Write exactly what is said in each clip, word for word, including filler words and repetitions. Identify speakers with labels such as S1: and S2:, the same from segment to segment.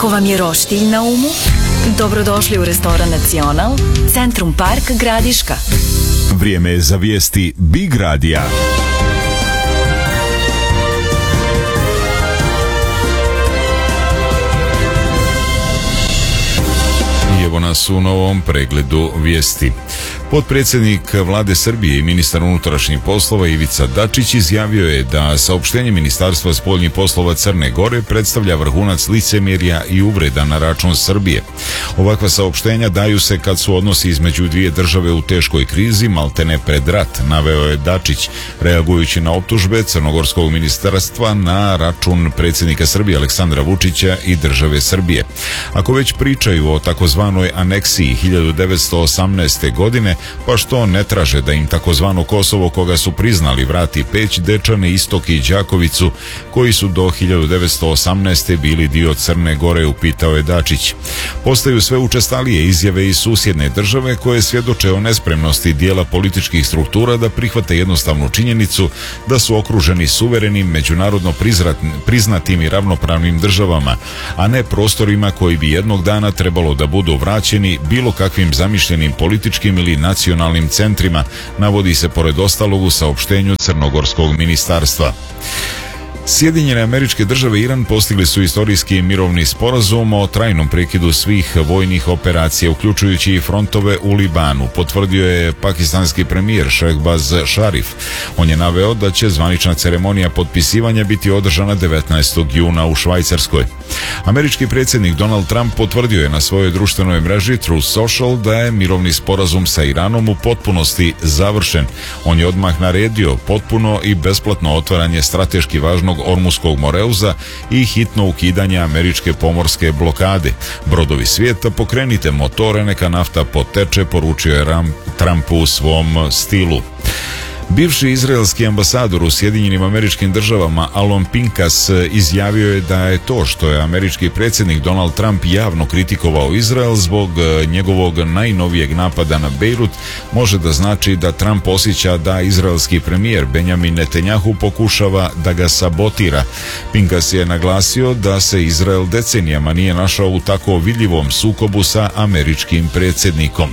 S1: Ako vam je roštilj na umu, dobrodošli u restoran Nacional, Centrum Park Gradiška.
S2: Vrijeme je za vijesti Big Radija. Evo nas u novom pregledu vijesti. Potpredsjednik Vlade Srbije i ministar unutrašnjih poslova Ivica Dačić izjavio je da saopštenje Ministarstva spoljnih poslova Crne Gore predstavlja vrhunac licemjerja i uvreda na račun Srbije. Ovakva saopštenja daju se kad su odnosi između dvije države u teškoj krizi, maltene pred rat, naveo je Dačić, reagujući na optužbe Crnogorskog ministarstva na račun predsjednika Srbije Aleksandra Vučića i države Srbije. Ako već pričaju o takozvanoj aneksiji hiljadu devetsto osamnaeste. godine, pa što ne traže da im takozvano Kosovo, koga su priznali, vrati Peć, Dečane, Istok i Đakovicu, koji su do hiljadu devetsto osamnaeste. bili dio Crne Gore, upitao je Dačić. Postaju sve učestalije izjave iz susjedne države koje svjedoče o nespremnosti dijela političkih struktura da prihvate jednostavnu činjenicu da su okruženi suverenim, međunarodno priznatim i ravnopravnim državama, a ne prostorima koji bi jednog dana trebalo da budu vraćeni bilo kakvim zamišljenim političkim ili nacionalnim centrima, navodi se pored ostalog u saopštenju Crnogorskog ministarstva. Sjedinjene Američke Države i Iran postigli su istorijski mirovni sporazum o trajnom prekidu svih vojnih operacija, uključujući i frontove u Libanu, potvrdio je pakistanski premijer Šehbaz Šarif. On je naveo da će zvanična ceremonija potpisivanja biti održana devetnaestog juna u Švajcarskoj. Američki predsjednik Donald Trump potvrdio je na svojoj društvenoj mreži Truth Social da je mirovni sporazum sa Iranom u potpunosti završen. On je odmah naredio potpuno i besplatno otvaranje strateški važnog Ormuskog moreuza i hitno ukidanje američke pomorske blokade. Brodovi svijeta, pokrenite motore, neka nafta poteče, poručio je Trump u svom stilu. Bivši izraelski ambasador u Sjedinjenim Američkim Državama Alon Pinkas izjavio je da je to što je američki predsjednik Donald Trump javno kritikovao Izrael zbog njegovog najnovijeg napada na Bejrut može da znači da Trump osjeća da izraelski premijer Benjamin Netanjahu pokušava da ga sabotira. Pinkas je naglasio da se Izrael decenijama nije našao u tako vidljivom sukobu sa američkim predsjednikom.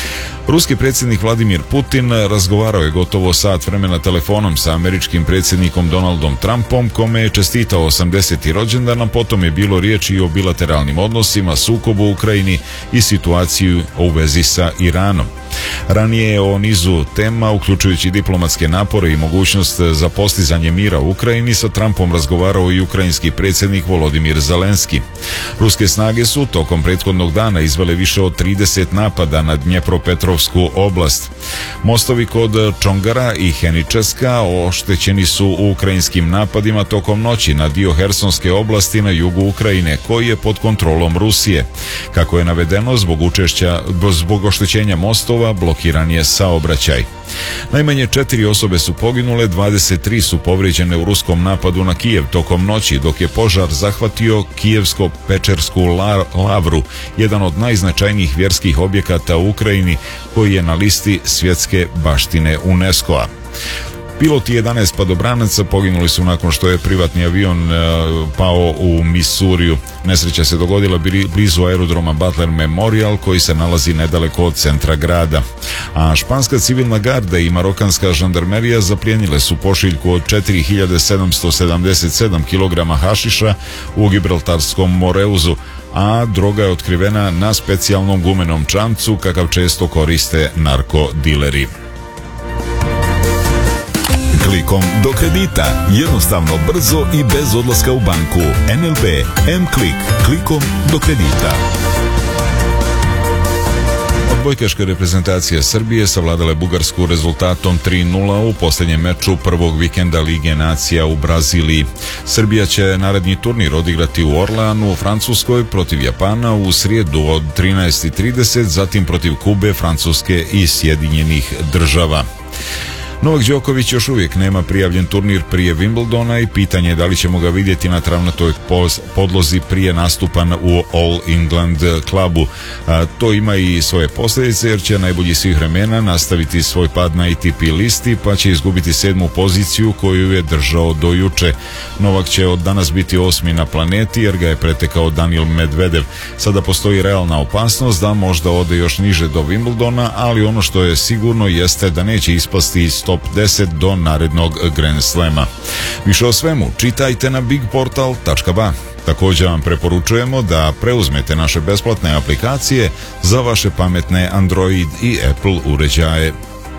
S2: Ruski predsjednik Vladimir Putin razgovarao je gotovo sat vremena telefonom sa američkim predsjednikom Donaldom Trumpom, kome je čestitao osamdeseti rođendan, a potom je bilo riječi i o bilateralnim odnosima, sukobu u Ukrajini i situaciju u vezi sa Iranom. Ranije je o nizu tema, uključujući diplomatske napore i mogućnost za postizanje mira u Ukrajini, sa Trumpom razgovarao i ukrajinski predsjednik Volodimir Zelenski. Ruske snage su tokom prethodnog dana izvele više od trideset napada na Dnjepropetrovsku oblast. Mostovi kod Čongara i Heničeska oštećeni su u ukrajinskim napadima tokom noći na dio Hersonske oblasti na jugu Ukrajine, koji je pod kontrolom Rusije. Kako je navedeno, zbog učešća, zbog oštećenja mostova blokiran je saobraćaj. Najmanje četiri osobe su poginule, dvadeset tri su povrijeđene u ruskom napadu na Kijev tokom noći, dok je požar zahvatio Kijevsko-Pečersku lavru, jedan od najznačajnijih vjerskih objekata u Ukrajini, koji je na listi svjetske baštine UNESCO-a. Piloti jedanaest padobranaca poginuli su nakon što je privatni avion e, pao u Misuriju. Nesreća se dogodila blizu aerodroma Butler Memorial, koji se nalazi nedaleko od centra grada. A španska civilna garda i marokanska žandarmerija zaplijenile su pošiljku od četiri hiljade sedamsto sedamdeset sedam kilograma hašiša u Gibraltarskom moreuzu, a droga je otkrivena na specijalnom gumenom čamcu kakav često koriste narkodileri.
S3: Klikom do kredita. Jednostavno, brzo i bez odlaska u banku. N L B M-Klik. Klikom do kredita.
S2: Odbojkaška reprezentacija Srbije savladala je Bugarsku rezultatom tri nula u posljednjem meču prvog vikenda Lige nacija u Braziliji. Srbija će naredni turnir odigrati u Orleanu u Francuskoj protiv Japana u srijedu od trinaest i trideset, zatim protiv Kube, Francuske i Sjedinjenih Država. Novak Đoković još uvijek nema prijavljen turnir prije Wimbledona i pitanje je da li ćemo ga vidjeti na travnatoj podlozi prije nastupa u All England klubu. A, to ima i svoje posljedice jer će najbolji svih vremena nastaviti svoj pad na A T P listi pa će izgubiti sedmu poziciju koju je držao do juče. Novak će od danas biti osmi na planeti jer ga je pretekao Daniil Medvedev. Sada postoji realna opasnost da možda ode još niže do Wimbledona, ali ono što je sigurno jeste da neće ispasti iz top deset do narednog Grand Slama. Više o svemu čitajte na big portal tačka ba. Također vam preporučujemo da preuzmete naše besplatne aplikacije za vaše pametne Android i Apple uređaje.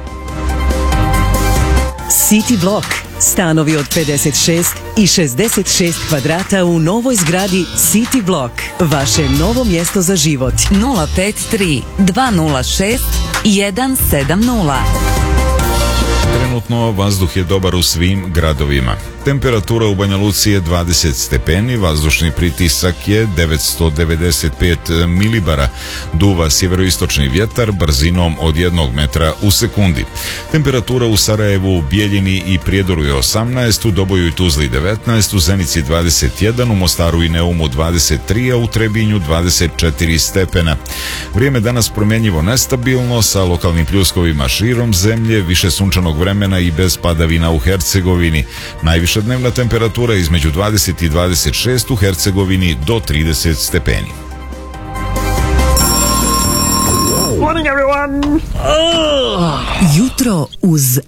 S4: City Block. Stanovi od pedeset šest i šezdeset šest kvadrata u novoj zgradi City Block. Vaše novo mjesto za život.
S1: nula pet tri dva nula šest jedan sedam nula.
S2: Trenutno vazduh je dobar u svim gradovima. Temperatura u Banja Luci je dvadeset stepeni, vazdušni pritisak je devetsto devedeset pet milibara, duva sjeveroistočni vjetar brzinom od jednog metra u sekundi. Temperatura u Sarajevu, Bijeljini i Prijedoru je osamnaest, u Doboju i Tuzli devetnaest, u Zenici dvadeset jedan, u Mostaru i Neumu dvadeset tri, a u Trebinju dvadeset četiri stepena. Vrijeme danas promjenjivo nestabilno sa lokalnim pljuskovima širom zemlje, više sunčanog vremena i bez padavina u Hercegovini. Najviše dnevna temperatura između dvadeset i dvadeset šest, u Hercegovini do trideset stepeni.
S4: Morning everyone! Oh. Jutro uz